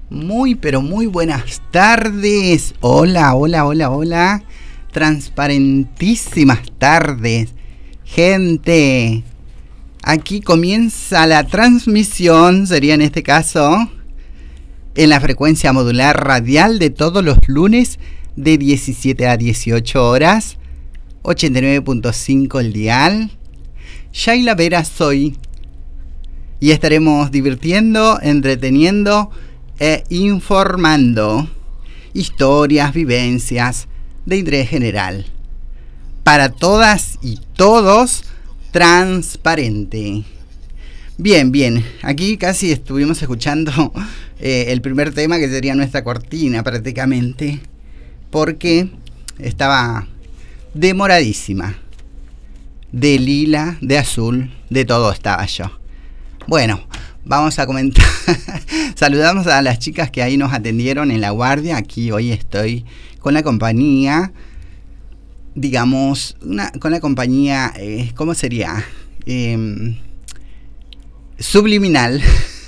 Muy, pero muy buenas tardes. Hola, hola, hola, hola. Transparentísimas tardes. Gente, aquí comienza la transmisión, sería en este caso, en la frecuencia modular radial de todos los lunes de 17 a 18 horas. 89.5 el dial. Shaila Vera soy. Y estaremos divirtiendo, entreteniendo e informando historias, vivencias de interés general. Para todas y todos, transparente. Bien, bien. Aquí casi estuvimos escuchando el primer tema, que sería nuestra cortina prácticamente, porque estaba demoradísima. De lila, de azul, de todo estaba yo. Bueno, vamos a comentar. Saludamos a las chicas que ahí nos atendieron en la guardia. Aquí hoy estoy con la compañía, digamos, con la compañía, ¿cómo sería? Subliminal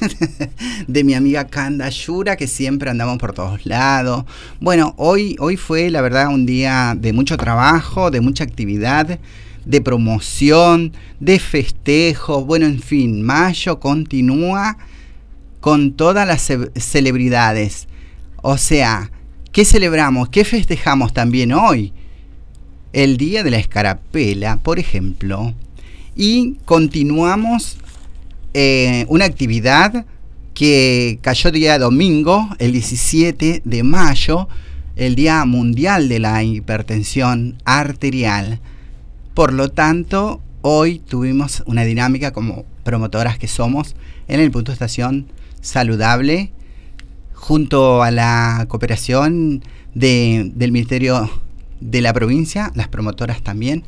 de mi amiga Kanda Yura, que siempre andamos por todos lados. Bueno, hoy fue la verdad un día de mucho trabajo, de mucha actividad, de promoción, de festejos. Bueno, en fin, mayo continúa con todas las celebridades. O sea, ¿qué celebramos? ¿Qué festejamos también hoy? El Día de la Escarapela, por ejemplo. Y continuamos una actividad que cayó día domingo, el 17 de mayo, el Día Mundial de la Hipertensión Arterial. Por lo tanto, hoy tuvimos una dinámica como promotoras que somos en el punto de estación saludable, junto a la cooperación del Ministerio de la provincia, las promotoras también.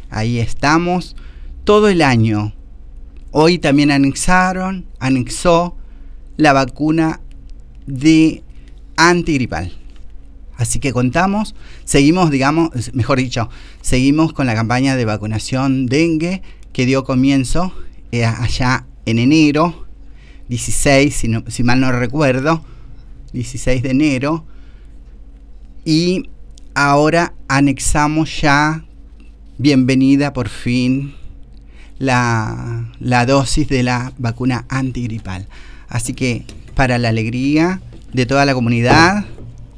Ahí estamos todo el año. Hoy también anexó la vacuna de antigripal. Así que seguimos con la campaña de vacunación dengue que dio comienzo allá en enero 16, si mal no recuerdo, 16 de enero. Y ahora anexamos ya, bienvenida por fin, la dosis de la vacuna antigripal. Así que para la alegría de toda la comunidad,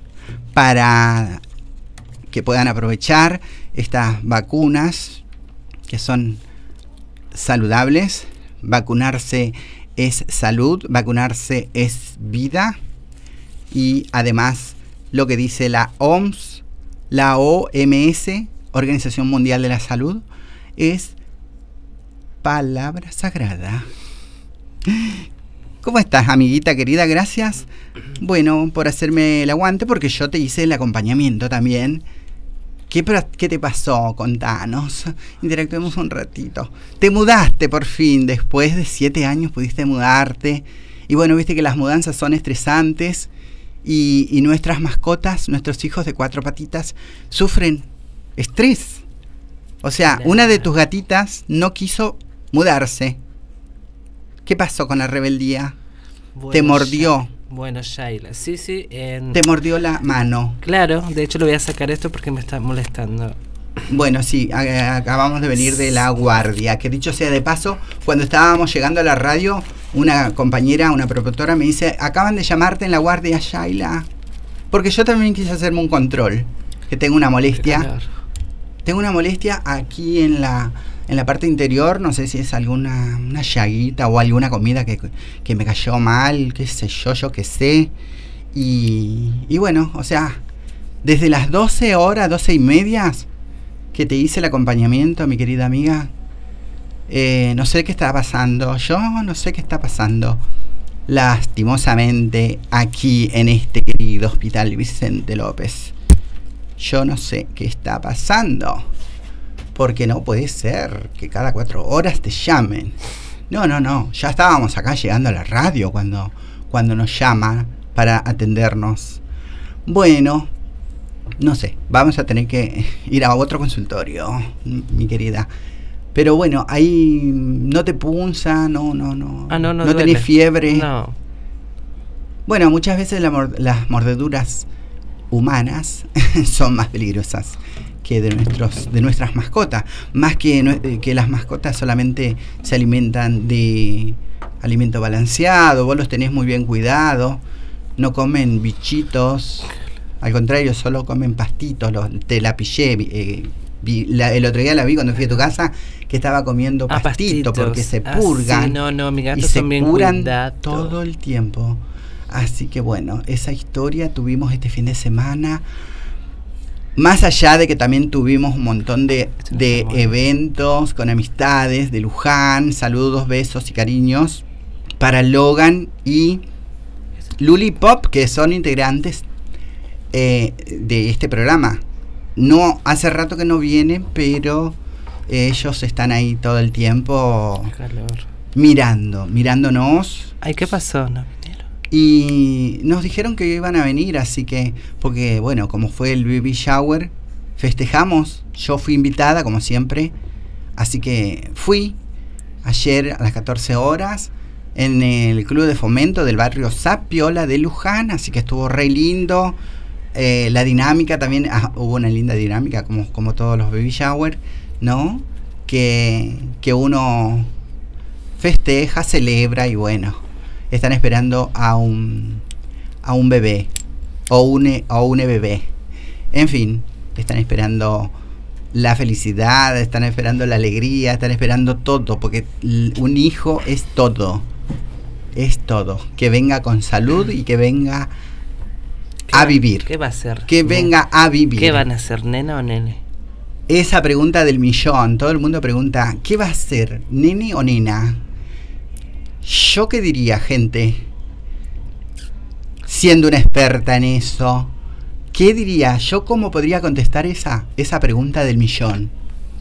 para que puedan aprovechar estas vacunas que son saludables. Vacunarse es salud, vacunarse es vida. Y además lo que dice la OMS, la OMS, Organización Mundial de la Salud, es palabra sagrada. ¿Cómo estás, amiguita querida? Gracias. Bueno, por hacerme el aguante, porque yo te hice el acompañamiento también. ¿Qué te pasó? Contanos. Interactuemos un ratito. Te mudaste por fin. Después de 7 años pudiste mudarte. Y bueno, viste que las mudanzas son estresantes. Y nuestras mascotas, nuestros hijos de 4 patitas, sufren estrés. O sea, una de tus gatitas no quiso mudarse. ¿Qué pasó con la rebeldía? Bueno, te mordió. Bueno, Shaila, sí. Te mordió la mano. Claro, de hecho le voy a sacar esto porque me está molestando. Bueno, sí, acabamos de venir de la guardia. Que dicho sea de paso, cuando estábamos llegando a la radio, una compañera, una promotora me dice: acaban de llamarte en la guardia, Shaila. Porque yo también quise hacerme un control. Que tengo una molestia. Claro. Tengo una molestia aquí en la parte interior. No sé si es una llaguita o alguna comida que me cayó mal, qué sé yo qué sé. Y bueno, o sea, desde las 12 horas, 12 y media, que te hice el acompañamiento, mi querida amiga, no sé qué está pasando. Yo no sé qué está pasando, lastimosamente, aquí en este querido Hospital Vicente López. Yo no sé qué está pasando, porque no puede ser que cada 4 horas te llamen. No, ya estábamos acá llegando a la radio cuando nos llama para atendernos. Bueno, no sé, vamos a tener que ir a otro consultorio, mi querida. Pero bueno, ahí no te punza, no no tenés fiebre. No. Bueno, muchas veces las mordeduras humanas son más peligrosas que de nuestras mascotas, más que las mascotas solamente se alimentan de alimento balanceado, vos los tenés muy bien cuidados, no comen bichitos, al contrario, solo comen pastitos, te la pillé, el otro día la vi cuando fui a tu casa, que estaba comiendo pastito porque se purgan. Sí, no, mi gato y se son bien curan cuidados todo el tiempo. Así que bueno, esa historia tuvimos este fin de semana. Más allá de que también tuvimos un montón de eventos con amistades de Luján, saludos, besos y cariños para Logan y Luli Pop, que son integrantes de este programa. No, hace rato que no vienen, pero ellos están ahí todo el tiempo mirándonos. Ay, ¿qué pasó? No vinieron. Y nos dijeron que iban a venir, así que, porque bueno, como fue el baby shower, festejamos, yo fui invitada como siempre, así que fui ayer a las 14 horas en el club de fomento del barrio Zapiola de Luján, así que estuvo re lindo. La dinámica también, hubo una linda dinámica como todos los baby shower, ¿no? Que uno festeja, celebra y bueno, están esperando a un bebé o une bebé. En fin, están esperando la felicidad, están esperando la alegría, están esperando todo, porque un hijo es todo. Es todo. Que venga con salud y que venga a vivir. ¿Qué va a ser? Que venga a vivir. ¿Qué van a ser, nena o nene? Esa pregunta del millón. Todo el mundo pregunta, ¿qué va a ser, nene o nena? ¿Yo qué diría, gente? Siendo una experta en eso, ¿qué diría? ¿Yo cómo podría contestar esa pregunta del millón?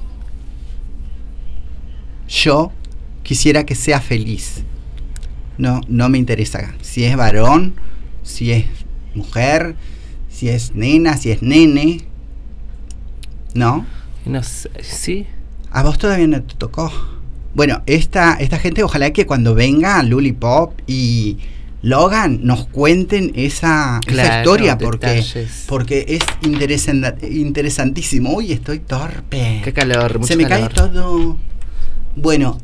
Yo quisiera que sea feliz. No me interesa si es varón, si es mujer, si es nena, si es nene. ¿No? No sé, ¿sí? A vos todavía no te tocó. Bueno, esta gente, ojalá que cuando venga Luli Pop y Logan nos cuenten esa historia, porque es interesantísimo. Uy, estoy torpe. Qué calor, mucho Se me calor. cae todo. Bueno,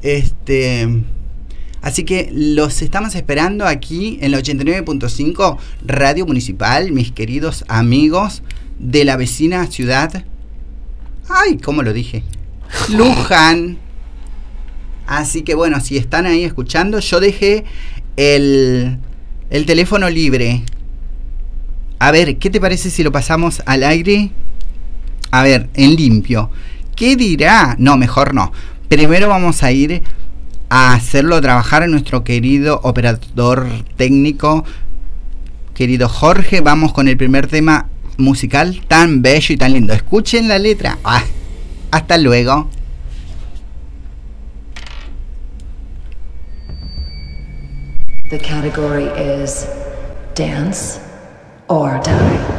así que los estamos esperando aquí en la 89.5 Radio Municipal, mis queridos amigos de la vecina ciudad. Ay, ¿cómo lo dije? Luján. Así que bueno, si están ahí escuchando, yo dejé el teléfono libre. A ver, ¿qué te parece si lo pasamos al aire? A ver, en limpio. ¿Qué dirá? No, mejor no. Primero vamos a ir a hacerlo trabajar a nuestro querido operador técnico, querido Jorge. Vamos con el primer tema musical tan bello y tan lindo. Escuchen la letra. Hasta luego. The category is Dance or Die.